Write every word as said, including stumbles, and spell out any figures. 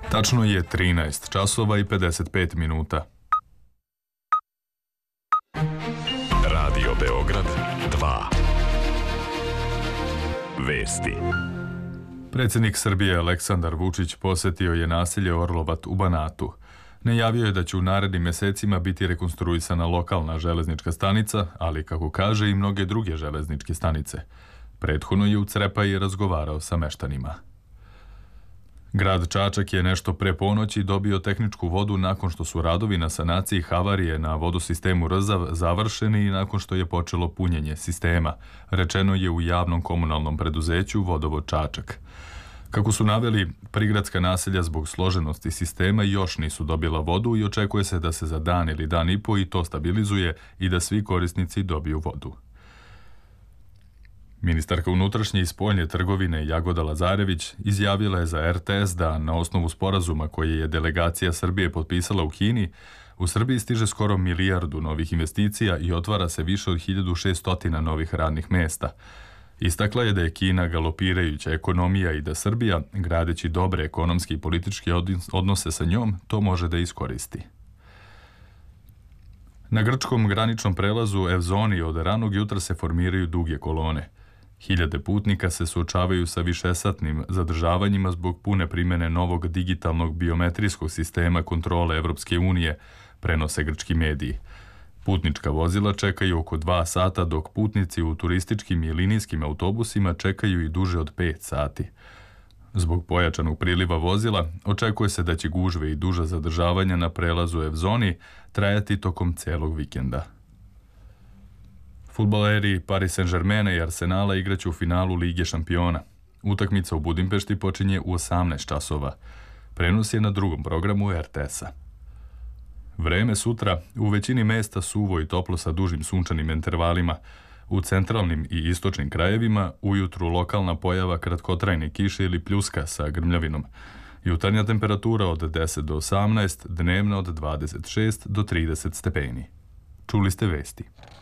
Tačno je trinaest časova i pedeset pet minuta. Radio Beograd dva. Vesti. Predsjednik Srbije Aleksandar Vučić posetio je naselje Orlovat u Banatu. Najavio je da će u narednim mesecima biti rekonstruisana lokalna železnička stanica, ali kako kaže i mnoge druge železničke stanice. Prethodno je u Crepaji razgovarao sa meštanima. Grad Čačak je nešto pre ponoći dobio tehničku vodu nakon što su radovi na sanaciji havarije na vodosistemu Rzav završeni i nakon što je počelo punjenje sistema, rečeno je u javnom komunalnom preduzeću Vodovod Čačak. Kako su naveli, prigradska naselja zbog složenosti sistema još nisu dobila vodu i očekuje se da se za dan ili dan i po i to stabilizuje i da svi korisnici dobiju vodu. Ministarka unutrašnje i spoljne trgovine Jagoda Lazarević izjavila je za er te es da na osnovu sporazuma koje je delegacija Srbije potpisala u Kini, u Srbiji stiže skoro milijardu novih investicija i otvara se više od hiljadu šesto novih radnih mesta. Istakla je da je Kina galopirajuća ekonomija i da Srbija, gradeći dobre ekonomske i političke odnose sa njom, to može da iskoristi. Na grčkom graničnom prelazu Evzoni od ranog jutra se formiraju duge kolone. Hiljade putnika se suočavaju sa višesatnim zadržavanjima zbog pune primjene novog digitalnog biometrijskog sistema kontrole Evropske unije, prenose grčki mediji. Putnička vozila čekaju oko dva sata, dok putnici u turističkim i linijskim autobusima čekaju i duže od pet sati. Zbog pojačanog priliva vozila, očekuje se da će gužve i duža zadržavanja na prelazu Evzoni trajati tokom celog vikenda. Fudbaleri Paris Saint-Germaina i Arsenala igraće u finalu Lige šampiona. Utakmica u Budimpešti počinje u osamnaest časova. Prenos je na drugom programu er te es-a. Vreme sutra u većini mesta suvo i toplo sa dužim sunčanim intervalima. U centralnim i istočnim krajevima ujutru lokalna pojava kratkotrajne kiše ili pljuska sa grmljavinom. Jutarnja temperatura od deset do osamnaest, dnevna od dvadeset šest do trideset stepeni. Čuli ste vesti.